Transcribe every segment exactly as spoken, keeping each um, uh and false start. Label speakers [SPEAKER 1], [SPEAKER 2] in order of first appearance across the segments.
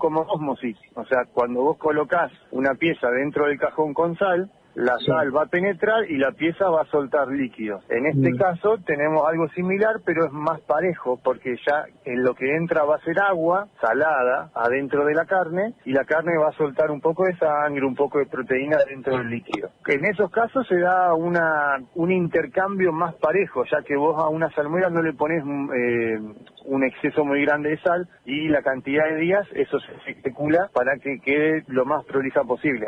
[SPEAKER 1] como ósmosis. O sea, cuando vos colocás una pieza dentro del cajón con sal, la
[SPEAKER 2] Sí.
[SPEAKER 1] sal va a penetrar y la pieza va a soltar líquidos. En este
[SPEAKER 2] Mm.
[SPEAKER 1] caso tenemos algo similar, pero es más parejo, porque ya en lo que entra va a ser agua salada adentro de la carne, y la carne va a soltar un poco de sangre, un poco de proteína dentro del líquido. En esos casos se da una un intercambio más parejo, ya que vos a una salmuera no le pones eh, un exceso muy grande de sal, y la cantidad de días, eso se especula para que quede lo más prolija posible.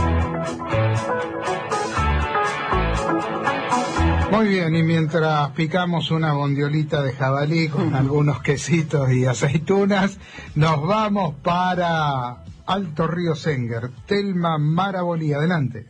[SPEAKER 3] Muy bien, y mientras picamos una bondiolita de jabalí con algunos quesitos y aceitunas, nos vamos para Alto Río Senguer. Telma Marabolí, adelante.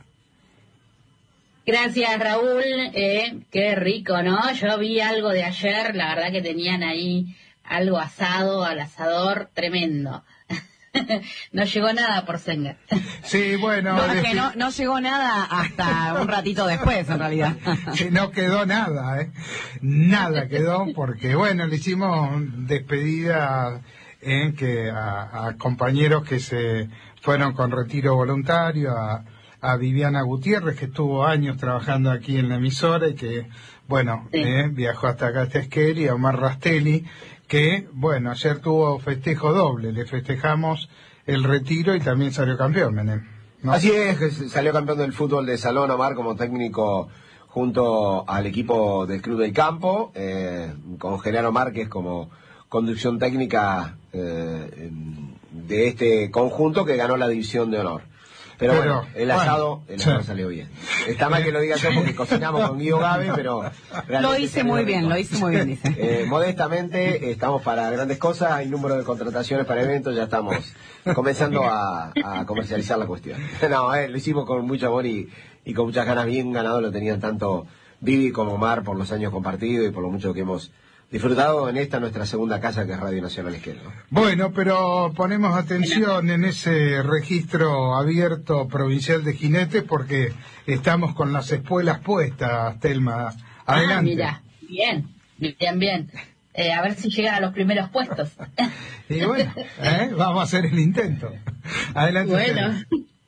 [SPEAKER 4] Gracias, Raúl. Eh, qué rico, ¿no? Yo vi algo de ayer, la verdad que tenían ahí algo asado al asador, tremendo. No llegó nada por Senguer.
[SPEAKER 3] Sí, bueno...
[SPEAKER 5] No, es que no, no llegó nada hasta un ratito después, en realidad.
[SPEAKER 3] Sí, no quedó nada, ¿eh? Nada quedó, porque, bueno, le hicimos despedida eh, que a, a compañeros que se fueron con retiro voluntario, a, a Viviana Gutiérrez, que estuvo años trabajando aquí en la emisora y que, bueno,
[SPEAKER 4] Sí.
[SPEAKER 3] eh, viajó hasta acá, hasta Esquel, y a Omar Rastelli, que, bueno, ayer tuvo festejo doble, le festejamos el retiro y también salió campeón, Menem, ¿no?
[SPEAKER 2] Así es, que salió campeón del fútbol de salón, Omar, como técnico junto al equipo del Club del Campo, eh, con Genaro Márquez como conducción técnica eh, de este conjunto que ganó la división de honor. Pero,
[SPEAKER 3] Pero,
[SPEAKER 2] bueno, el asado,
[SPEAKER 3] bueno,
[SPEAKER 2] el asado
[SPEAKER 3] sí.
[SPEAKER 2] salió bien. Está mal que lo diga yo porque cocinamos con Guido Gabe, pero...
[SPEAKER 5] Lo hice muy bien, lo hice muy bien, dice.
[SPEAKER 2] Eh, modestamente, estamos para grandes cosas, hay número de contrataciones para eventos, ya estamos comenzando a, a comercializar la cuestión. No, eh, lo hicimos con mucho amor y, y con muchas ganas, bien ganado lo tenían tanto Vivi como Omar por los años compartidos y por lo mucho que hemos disfrutado en esta nuestra segunda casa, que es Radio Nacional Esquel, ¿no?
[SPEAKER 3] Bueno, pero ponemos atención en ese registro abierto provincial de jinetes porque estamos con las espuelas puestas, Telma. Adelante.
[SPEAKER 4] Ah, mira, bien, bien, bien. Eh, a ver si llegan a los primeros puestos.
[SPEAKER 3] Y bueno, ¿eh? Vamos a hacer el intento. Adelante.
[SPEAKER 4] Bueno.
[SPEAKER 3] Telma.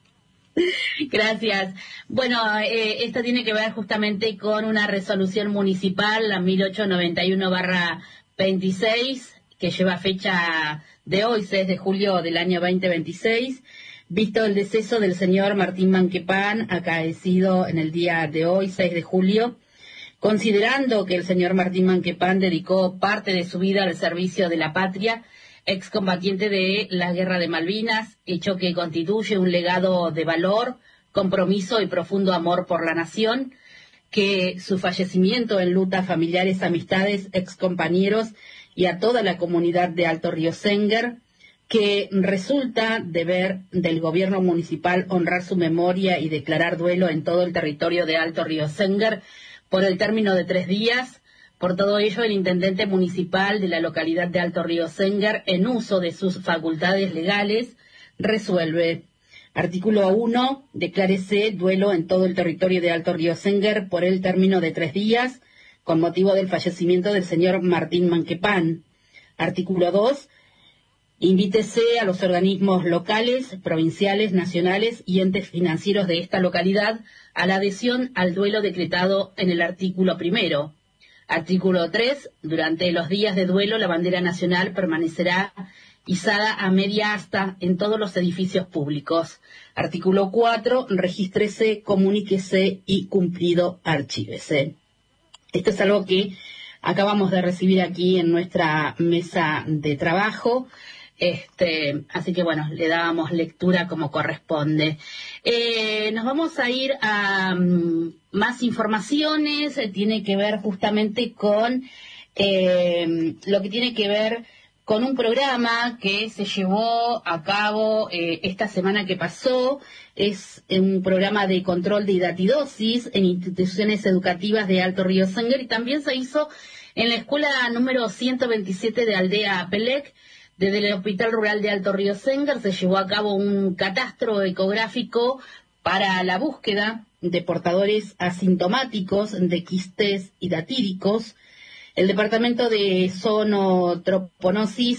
[SPEAKER 4] Gracias. Bueno, eh, esto tiene que ver justamente con una resolución municipal, la mil ochocientos noventa y uno barra veintiséis, que lleva fecha de hoy, seis de julio del año veinte veintiséis, visto el deceso del señor Martín Manquepán, acaecido en el día de hoy, seis de julio, considerando que el señor Martín Manquepán dedicó parte de su vida al servicio de la patria, excombatiente de la Guerra de Malvinas, hecho que constituye un legado de valor, compromiso y profundo amor por la nación, que su fallecimiento enluta a familiares, amistades, excompañeros y a toda la comunidad de Alto Río Senguer, que resulta deber del gobierno municipal honrar su memoria y declarar duelo en todo el territorio de Alto Río Senguer por el término de tres días. Por todo ello, el intendente municipal de la localidad de Alto Río Senguer, en uso de sus facultades legales, resuelve. Artículo uno. Declárese duelo en todo el territorio de Alto Río Senguer por el término de tres días, con motivo del fallecimiento del señor Martín Manquepán. Artículo dos. Invítese a los organismos locales, provinciales, nacionales y entes financieros de esta localidad a la adhesión al duelo decretado en el artículo primero. Artículo tres. Durante los días de duelo, la bandera nacional permanecerá izada a media asta en todos los edificios públicos. Artículo cuatro. Regístrese, comuníquese y cumplido, archívese. Esto es algo que acabamos de recibir aquí en nuestra mesa de trabajo. Este, así que bueno, le dábamos lectura como corresponde. Eh, nos vamos a ir a um, más informaciones, eh, tiene que ver justamente con eh, lo que tiene que ver con un programa que se llevó a cabo eh, esta semana que pasó. Es un programa de control de hidatidosis en instituciones educativas de Alto Río Senguer y también se hizo en la escuela número ciento veintisiete de Aldea Pelec. Desde el Hospital Rural de Alto Río Senguer se llevó a cabo un catastro ecográfico para la búsqueda de portadores asintomáticos de quistes hidratíricos. El Departamento de Zoonotroponosis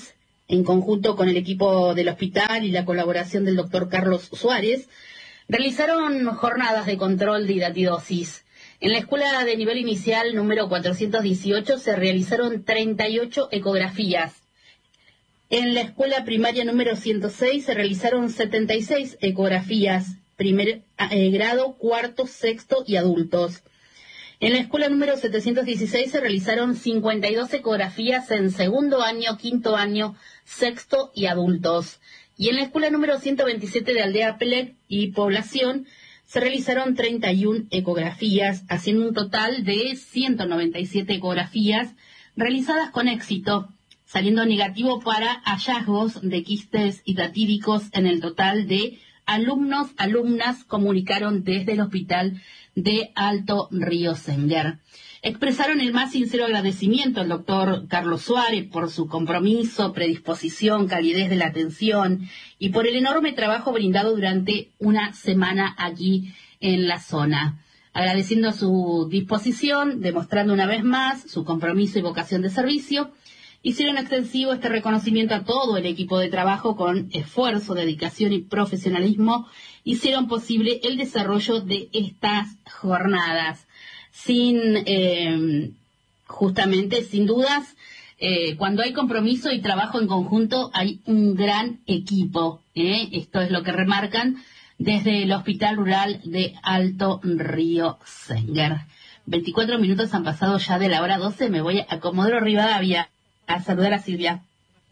[SPEAKER 4] en conjunto con el equipo del hospital y la colaboración del doctor Carlos Suárez, realizaron jornadas de control de hidatidosis. En la escuela de nivel inicial número cuatrocientos dieciocho se realizaron treinta y ocho ecografías. En la escuela primaria número ciento seis se realizaron setenta y seis ecografías, primer eh, grado, cuarto, sexto y adultos. En la escuela número setecientos dieciséis se realizaron cincuenta y dos ecografías en segundo año, quinto año, sexto y adultos. Y en la escuela número ciento veintisiete de Aldea Plec y Población se realizaron treinta y una ecografías, haciendo un total de ciento noventa y siete ecografías realizadas con éxito, saliendo negativo para hallazgos de quistes hidatídicos en el total de alumnos, alumnas, comunicaron desde el hospital de Alto Río Senguer. Expresaron el más sincero agradecimiento al doctor Carlos Suárez por su compromiso, predisposición, calidez de la atención y por el enorme trabajo brindado durante una semana allí en la zona. Agradeciendo su disposición, demostrando una vez más su compromiso y vocación de servicio, hicieron extensivo este reconocimiento a todo el equipo de trabajo con esfuerzo, dedicación y profesionalismo, hicieron posible el desarrollo de estas jornadas. Sin, eh, justamente, sin dudas, eh, cuando hay compromiso y trabajo en conjunto, hay un gran equipo. ¿eh? Esto es lo que remarcan desde el Hospital Rural de Alto Río Senguer. veinticuatro minutos han pasado ya de la hora doce, me voy a Comodoro Rivadavia a saludar a Silvia.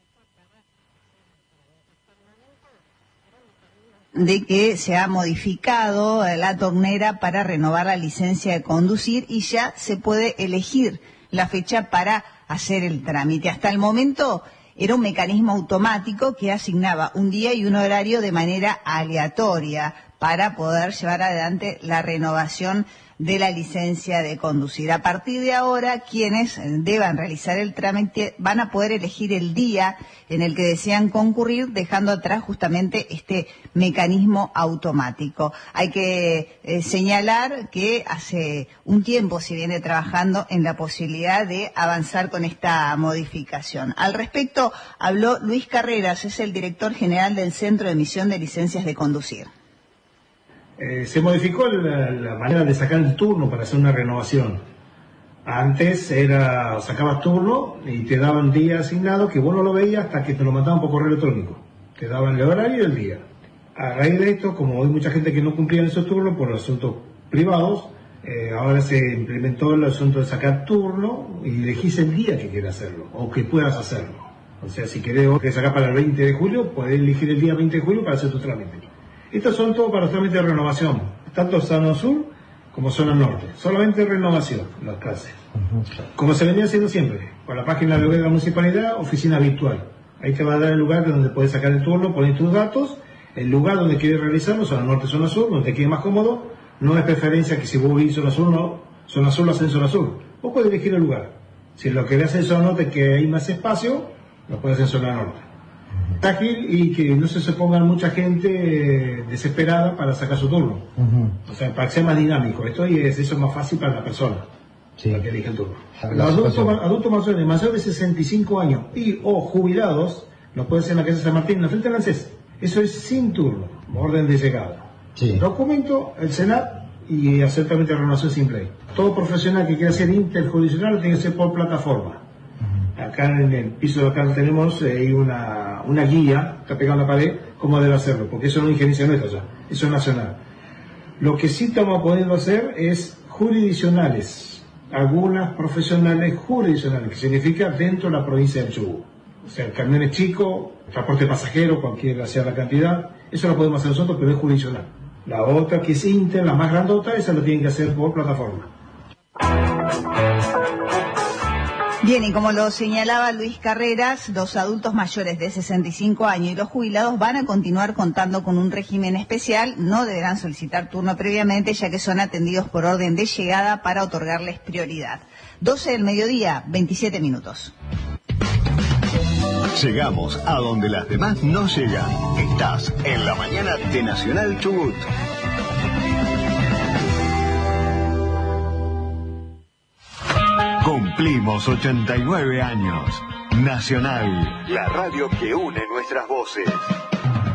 [SPEAKER 6] De que se ha modificado la tornera para renovar la licencia de conducir y ya se puede elegir la fecha para hacer el trámite. Hasta el momento era un mecanismo automático que asignaba un día y un horario de manera aleatoria para poder llevar adelante la renovación de la licencia de conducir. A partir de ahora, quienes deban realizar el trámite van a poder elegir el día en el que desean concurrir, dejando atrás justamente este mecanismo automático. Hay que eh, señalar que hace un tiempo se viene trabajando en la posibilidad de avanzar con esta modificación. Al respecto habló Luis Carreras, es el director general del Centro de Emisión de Licencias de Conducir.
[SPEAKER 7] Eh, se modificó la, la manera de sacar el turno para hacer una renovación. Antes era, sacabas turno y te daban día asignado que vos no lo veías hasta que te lo mandaban por correo electrónico. Te daban el horario y el día. A raíz de esto, como hay mucha gente que no cumplía en esos turnos por asuntos privados, eh, ahora se implementó el asunto de sacar turno y elegís el día que quieras hacerlo o que puedas hacerlo. O sea, si querés que sacar para el veinte de julio, podés elegir el día veinte de julio para hacer tu trámite. Estos son todos para los trámites de renovación, tanto zona sur como zona norte. Solamente renovación, las clases. Como se venía haciendo siempre, por la página web de la municipalidad, oficina virtual. Ahí te va a dar el lugar donde puedes sacar el turno, poner tus datos, el lugar donde quieres realizarlo, zona norte, zona sur, donde te quede más cómodo. No es preferencia que si vos vivís zona sur, no, zona sur lo haces en zona sur. Vos podés elegir el lugar. Si lo querés hacer en zona norte, que hay más espacio, lo puedes hacer en zona norte. Ágil y que no se, se ponga mucha gente eh, desesperada para sacar su turno. Uh-huh. O sea, para que sea más dinámico. Esto y es, eso es más fácil para la persona, sí, para que elija el turno. Los adultos, adultos mayores, mayores de sesenta y cinco años y o jubilados, lo pueden hacer en la calle San Martín, en la frente del ANSES. Eso es sin turno, orden de llegada. Sí. Documento, el Senat y hacer trámite de renovación simple. Todo profesional que quiera ser interjurisdiccional tiene que ser por plataforma. Acá en el piso de acá tenemos eh, una, una guía, está pegada a la pared, cómo debe hacerlo, porque eso no es injerencia nuestra ya, eso es nacional. Lo que sí estamos pudiendo hacer es jurisdiccionales, algunas profesionales jurisdiccionales, que significa dentro de la provincia del Chubut. O sea, el camión es chico, transporte pasajero, cualquiera sea la cantidad, eso lo podemos hacer nosotros, pero es jurisdiccional. La otra que es inter, la más grandota, esa lo tienen que hacer por plataforma.
[SPEAKER 6] Bien, y como lo señalaba Luis Carreras, los adultos mayores de sesenta y cinco años y los jubilados van a continuar contando con un régimen especial, no deberán solicitar turno previamente, ya que son atendidos por orden de llegada para otorgarles prioridad. doce del mediodía, veintisiete minutos.
[SPEAKER 8] Llegamos a donde las demás no llegan. Estás en la mañana de Nacional Chubut. Cumplimos ochenta y nueve años. Nacional, la radio que une nuestras voces.